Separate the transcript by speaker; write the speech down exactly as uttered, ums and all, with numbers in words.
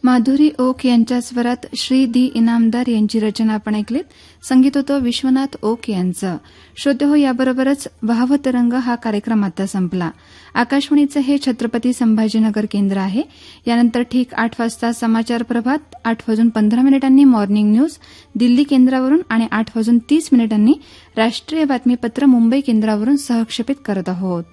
Speaker 1: Madhuri okay यांच्या स्वरात श्री दी इनामदार यांची रचना आपण ऐकलीत. संगीत होतं विश्वनाथ ओक यांचं. श्रोते हो, याबरोबरच भावतरंग हा कार्यक्रम आता संपला. आकाशवाणीचं हे छत्रपती संभाजीनगर केंद्र आहे. यानंतर ठीक आठ वाजता समाचार प्रभात, आठ वाजून पंधरा मिनिटांनी मॉर्निंग न्यूज दिल्ली केंद्रावरून आणि आठ वाजून तीस मिनिटांनी राष्ट्रीय बातमीपत्र मुंबई केंद्रावरून सहक्षेपित करत आहोत.